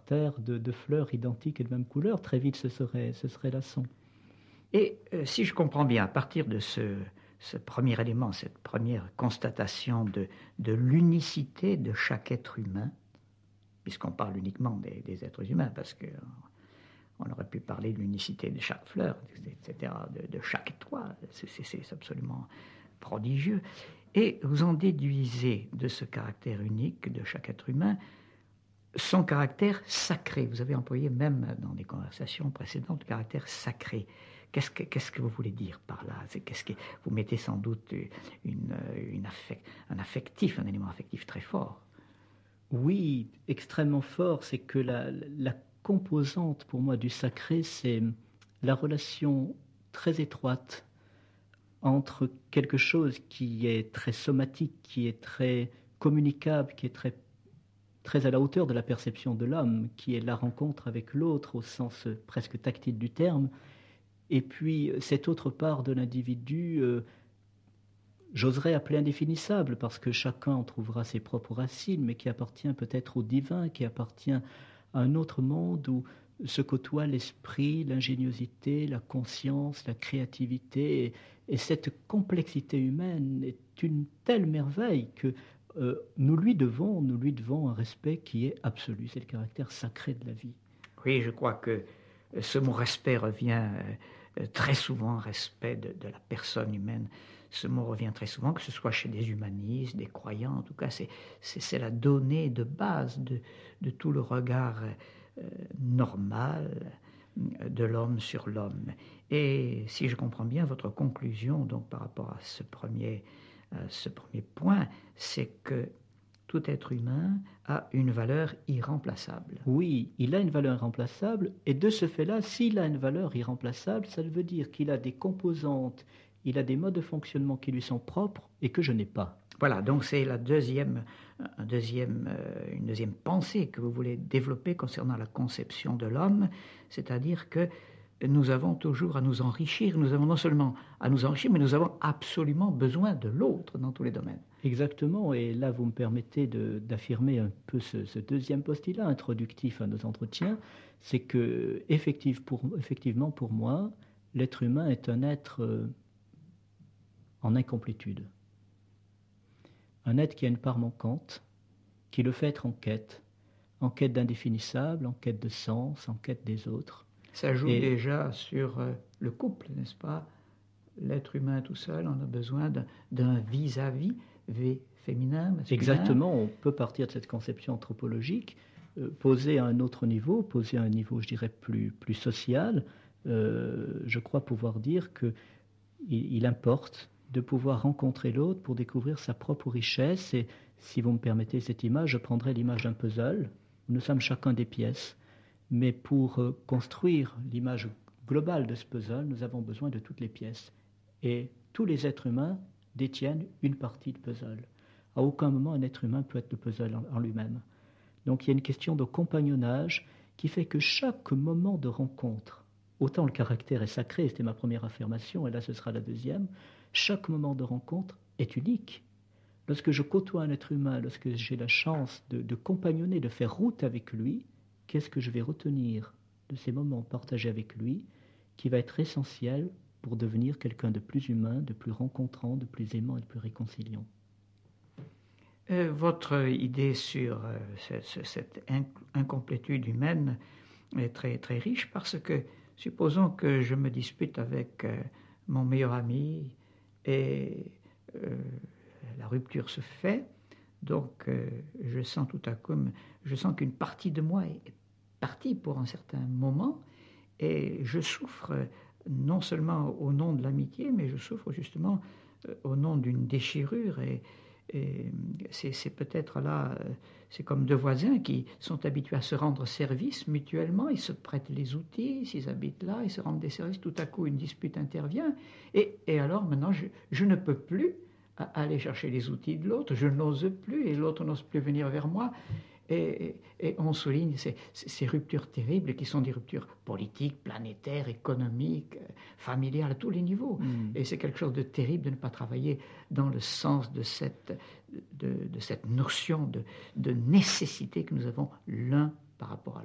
parterre de fleurs identiques et de même couleur. Très vite, ce serait lassant. Et si je comprends bien, à partir de ce premier élément, cette première constatation de l'unicité de chaque être humain, puisqu'on parle uniquement des êtres humains, parce qu'on aurait pu parler de l'unicité de chaque fleur, etc., de chaque étoile, c'est absolument prodigieux. Et vous en déduisez de ce caractère unique de chaque être humain son caractère sacré. Vous avez employé même dans des conversations précédentes le caractère sacré. Qu'est-ce que vous voulez dire par là? Vous mettez sans doute un affectif, un élément affectif très fort. Oui, extrêmement fort. C'est que la composante pour moi du sacré, c'est la relation très étroite entre quelque chose qui est très somatique, qui est très communicable, qui est très à la hauteur de la perception de l'homme, qui est la rencontre avec l'autre au sens presque tactile du terme, et puis cette autre part de l'individu, j'oserais appeler indéfinissable, parce que chacun en trouvera ses propres racines, mais qui appartient peut-être au divin, qui appartient à un autre monde où se côtoient l'esprit, l'ingéniosité, la conscience, la créativité, et cette complexité humaine est une telle merveille que nous lui devons un respect qui est absolu. C'est le caractère sacré de la vie. Oui, je crois que ce mot respect revient très souvent, respect de la personne humaine. Ce mot revient très souvent, que ce soit chez des humanistes, des croyants. En tout cas, c'est la donnée de base de tout le regard normal de l'homme sur l'homme. Et si je comprends bien, votre conclusion donc par rapport à ce premier point, c'est que tout être humain a une valeur irremplaçable. Oui, il a une valeur irremplaçable, et de ce fait-là, s'il a une valeur irremplaçable, ça veut dire qu'il a des composantes, il a des modes de fonctionnement qui lui sont propres et que je n'ai pas. Voilà, donc c'est une deuxième pensée que vous voulez développer concernant la conception de l'homme, c'est-à-dire que nous avons toujours à nous enrichir, nous avons non seulement à nous enrichir, mais nous avons absolument besoin de l'autre dans tous les domaines. Exactement, et là vous me permettez d'affirmer un peu ce deuxième postulat introductif à nos entretiens, c'est que effectivement pour moi, l'être humain est un être en incomplétude. Un être qui a une part manquante, qui le fait être en quête d'indéfinissable, en quête de sens, en quête des autres. Ça joue déjà sur le couple, n'est-ce pas? L'être humain tout seul, on a besoin d'un vis-à-vis féminin, masculin. Exactement, on peut partir de cette conception anthropologique, poser à un autre niveau, poser à un niveau, je dirais, plus social. Je crois pouvoir dire qu'il importe de pouvoir rencontrer l'autre pour découvrir sa propre richesse. Et si vous me permettez cette image, je prendrai l'image d'un puzzle. Nous sommes chacun des pièces. Mais pour construire l'image globale de ce puzzle, nous avons besoin de toutes les pièces. Et tous les êtres humains détiennent une partie de puzzle. À aucun moment, un être humain peut être le puzzle en lui-même. Donc il y a une question de compagnonnage qui fait que chaque moment de rencontre, autant le caractère est sacré, c'était ma première affirmation, et là ce sera la deuxième, chaque moment de rencontre est unique. Lorsque je côtoie un être humain, lorsque j'ai la chance de compagnonner, de faire route avec lui, qu'est-ce que je vais retenir de ces moments partagés avec lui qui va être essentiel pour devenir quelqu'un de plus humain, de plus rencontrant, de plus aimant et de plus réconciliant. Votre idée sur cette incomplétude humaine est très, très riche parce que, supposons que je me dispute avec mon meilleur ami et la rupture se fait, donc je sens tout à coup, je sens qu'une partie de moi est partie pour un certain moment et je souffre non seulement au nom de l'amitié, mais je souffre justement au nom d'une déchirure et c'est peut-être là, c'est comme deux voisins qui sont habitués à se rendre service mutuellement, ils se prêtent les outils, s'ils habitent là, ils se rendent des services, tout à coup une dispute intervient, et alors maintenant je ne peux plus aller chercher les outils de l'autre, je n'ose plus, et l'autre n'ose plus venir vers moi, et on souligne ces ruptures terribles qui sont des ruptures politiques, planétaires, économiques, familiales, à tous les niveaux. Et c'est quelque chose de terrible de ne pas travailler dans le sens de cette notion de nécessité que nous avons l'un par rapport à l'autre.